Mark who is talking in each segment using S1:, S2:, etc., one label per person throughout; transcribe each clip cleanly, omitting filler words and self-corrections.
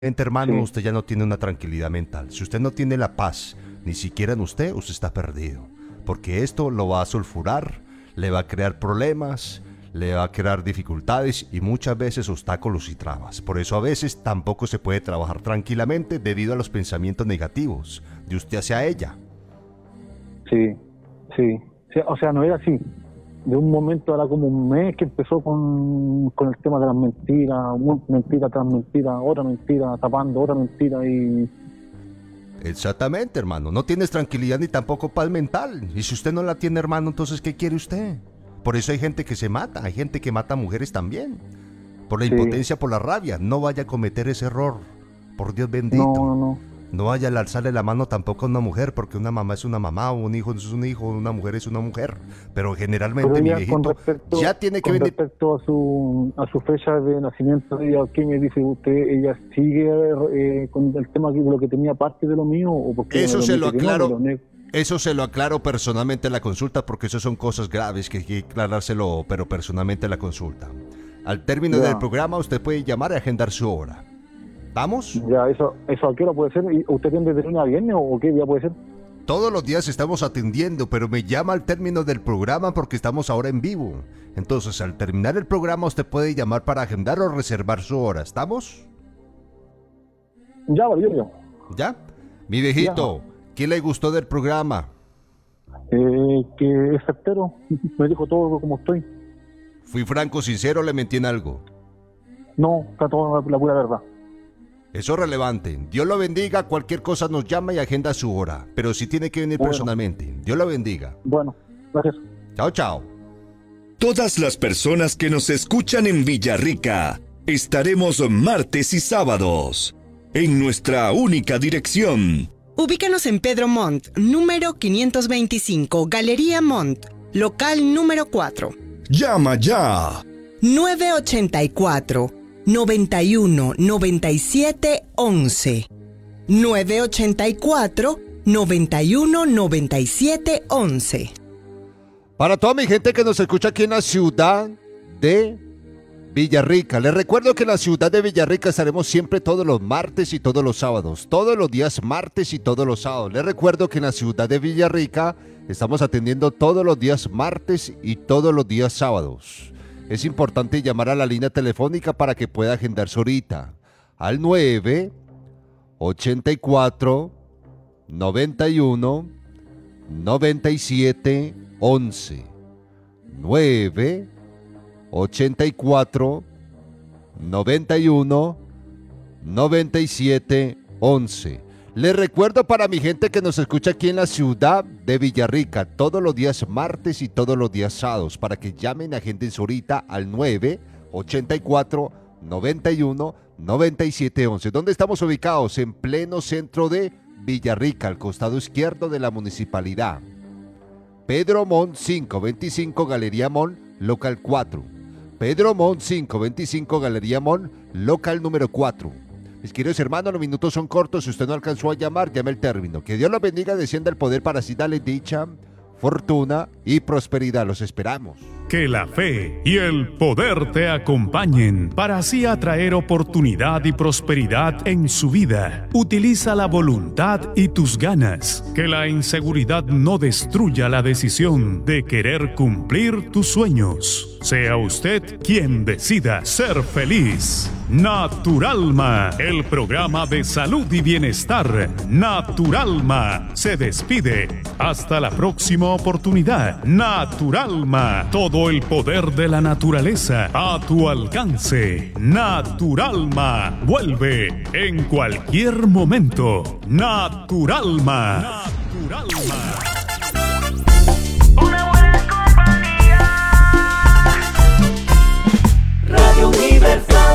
S1: hermano,
S2: Sí,
S1: usted ya no tiene una tranquilidad mental. Si usted no tiene la paz, ni siquiera en usted está perdido. Porque esto lo va a sulfurar, le va a crear problemas, le va a crear dificultades y muchas veces obstáculos y trabas. Por eso a veces tampoco se puede trabajar tranquilamente debido a los pensamientos negativos de usted hacia ella.
S2: sí, sí. Sí, o sea, no era así. De un momento era como un mes que empezó con el tema de las mentiras, mentira tras mentira, otra mentira, tapando otra mentira y...
S1: Exactamente, hermano. No tienes tranquilidad ni tampoco paz mental. Y si usted no la tiene, hermano, entonces ¿qué quiere usted? Por eso hay gente que se mata, hay gente que mata a mujeres también. Por la
S2: Sí,
S1: impotencia, por la rabia. No vaya a cometer ese error. Por Dios
S2: no,
S1: bendito.
S2: no, no.
S1: No vaya a alzarle la mano tampoco a una mujer, porque una mamá es una mamá, un hijo es un hijo, una mujer es una mujer. Pero
S2: Pero
S1: generalmente, mi
S2: ella
S1: viejito, ya tiene que
S2: con
S1: venir.
S2: respecto a su fecha de nacimiento, ella, ¿qué me dice usted? ¿Ella sigue con el tema de lo que tenía parte de lo mío o porque ella me
S1: Eso
S2: lo
S1: se lo
S2: dice que no, me
S1: aclaro.
S2: lo niega?
S1: Eso se lo aclaro personalmente en la consulta, porque eso son cosas graves que hay que aclarárselo, pero personalmente en la consulta. Al término del
S2: Ya,
S1: programa, usted puede llamar y agendar su hora. ¿Vamos?
S2: ya, eso a qué hora puede ser. ¿Y usted tiene de lunes a viernes o qué día puede ser?
S1: Todos los días estamos atendiendo, pero me llama al término del programa porque estamos ahora en vivo. Entonces, al terminar el programa, usted puede llamar para agendar o reservar su hora. ¿Estamos?
S2: Ya, Valerio,
S1: ¿Ya? Mi
S2: ya.
S1: viejito, ¿qué le gustó del programa?
S2: Que es certero, me dijo todo como estoy.
S1: ¿Fui franco, sincero o le mentí en algo?
S2: No, está toda la pura verdad.
S1: Eso es relevante. Dios lo bendiga, cualquier cosa nos llama y agenda su hora. Pero si tiene que venir
S2: Bueno,
S1: personalmente. Dios lo bendiga.
S2: bueno, gracias.
S1: Chao, chao.
S3: Todas las personas que nos escuchan en Villarrica, estaremos martes y sábados en nuestra única dirección.
S4: Ubícanos en Pedro Montt, número 525, Galería Montt, local número 4.
S3: Llama ya.
S4: 984 91 97 11. 984 91 97 11.
S1: Para toda mi gente que nos escucha aquí en la ciudad de Villarrica, les recuerdo que en la ciudad de Villarrica estaremos siempre todos los martes y todos los sábados. Todos los días martes y todos los sábados. Les recuerdo que en la ciudad de Villarrica estamos atendiendo todos los días martes y todos los días sábados. Es importante llamar a la línea telefónica para que pueda agendar su horita al 984 91 97 11. 984 91 97 11. Les recuerdo para mi gente que nos escucha aquí en la ciudad de Villarrica todos los días martes y todos los días sábados para que llamen a agenden su horita al 984 91 97 11. ¿Dónde estamos ubicados? En pleno centro de Villarrica, al costado izquierdo de la municipalidad. Pedro Montt 525 Galería Montt, local 4. Pedro Montt 525 Galería Montt, local número 4. Mis queridos hermanos, los minutos son cortos. Si usted no alcanzó a llamar, llame el término. Que Dios los bendiga, descienda el poder para así darle dicha, fortuna y prosperidad. Los esperamos.
S5: Que la fe y el poder te acompañen para así atraer oportunidad y prosperidad en su vida. Utiliza la voluntad y tus ganas. Que la inseguridad no destruya la decisión de querer cumplir tus sueños. Sea usted quien decida ser feliz. Naturalma, el programa de salud y bienestar. Naturalma se despide. Hasta la próxima oportunidad. Naturalma, todo el poder de la naturaleza a tu alcance. Naturalma vuelve en cualquier momento. Naturalma. Naturalma.
S6: Una buena compañía. Radio Universal.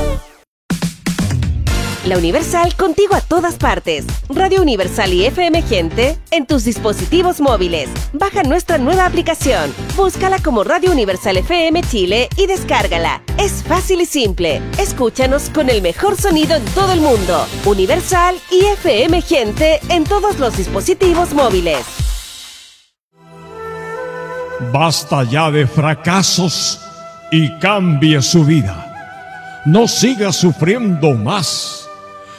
S7: La Universal contigo a todas partes. Radio Universal y FM Gente en tus dispositivos móviles. Baja nuestra nueva aplicación. Búscala como Radio Universal FM Chile y descárgala. Es fácil y simple. Escúchanos con el mejor sonido en todo el mundo. Universal y FM Gente en todos los dispositivos móviles.
S8: Basta ya de fracasos y cambie su vida. No siga sufriendo más.